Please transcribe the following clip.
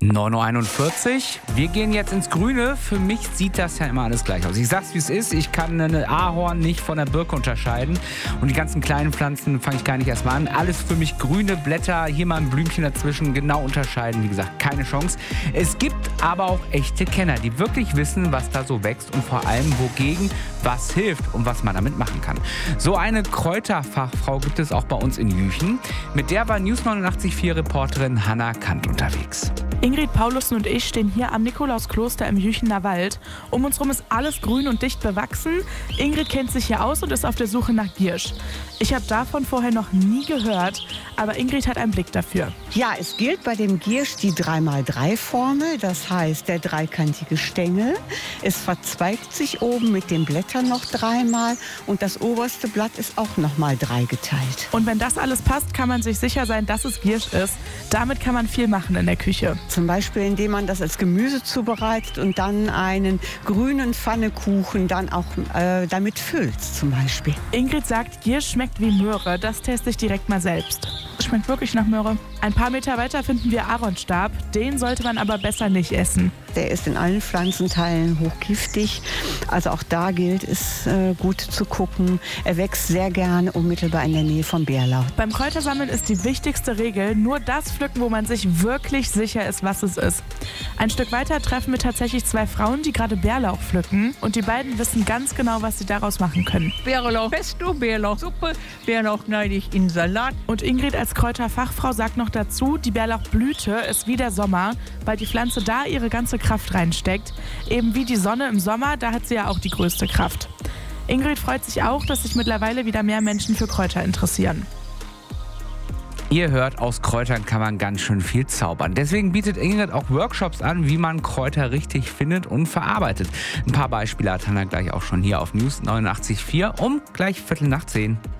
9:41 Uhr. Wir gehen jetzt ins Grüne. Für mich sieht das ja immer alles gleich aus. Ich sag's, wie es ist. Ich kann eine Ahorn nicht von der Birke unterscheiden. Und die ganzen kleinen Pflanzen fange ich gar nicht erst mal an. Alles für mich grüne Blätter, hier mal ein Blümchen dazwischen. Genau unterscheiden, wie gesagt, keine Chance. Es gibt aber auch echte Kenner, die wirklich wissen, was da so wächst und vor allem wogegen was hilft und was man damit machen kann. So eine Kräuterfachfrau gibt es auch bei uns in Jüchen. Mit der war News 89.4-Reporterin Hannah Kant unterwegs. Ingrid Paulussen und ich stehen hier am Nikolauskloster im Jüchener Wald. Um uns herum ist alles grün und dicht bewachsen. Ingrid kennt sich hier aus und ist auf der Suche nach Giersch. Ich habe davon vorher noch nie gehört, aber Ingrid hat einen Blick dafür. Ja, es gilt bei dem Giersch die 3x3-Formel, das heißt der dreikantige Stängel. Es verzweigt sich oben mit den Blättern noch dreimal und das oberste Blatt ist auch nochmal 3 geteilt. Und wenn das alles passt, kann man sich sicher sein, dass es Giersch ist. Damit kann man viel machen in der Küche. Zum Beispiel, indem man das als Gemüse zubereitet und dann einen grünen Pfannekuchen dann auch damit füllt zum Beispiel. Ingrid sagt, Giersch schmeckt wie Möhre. Das teste ich direkt mal selbst. Schmeckt wirklich nach Möhre. Ein paar Meter weiter finden wir Aaronstab. Den sollte man aber besser nicht essen. Der ist in allen Pflanzenteilen hochgiftig. Also auch da gilt es gut zu gucken. Er wächst sehr gerne unmittelbar in der Nähe vom Bärlauch. Beim Kräutersammeln ist die wichtigste Regel, nur das pflücken, wo man sich wirklich sicher ist, was es ist. Ein Stück weiter treffen wir tatsächlich 2 Frauen, die gerade Bärlauch pflücken. Und die beiden wissen ganz genau, was sie daraus machen können. Bärlauch Pesto, Bärlauchsuppe, Bärlauch schneide ich in Salat. Und Ingrid als Kräuterfachfrau sagt noch dazu, die Bärlauchblüte ist wie der Sommer, weil die Pflanze da ihre ganze Kraft reinsteckt. Eben wie die Sonne im Sommer, da hat sie ja auch die größte Kraft. Ingrid freut sich auch, dass sich mittlerweile wieder mehr Menschen für Kräuter interessieren. Ihr hört, aus Kräutern kann man ganz schön viel zaubern. Deswegen bietet Ingrid auch Workshops an, wie man Kräuter richtig findet und verarbeitet. Ein paar Beispiele hat Hannah gleich auch schon hier auf News 89.4 um gleich 9:45.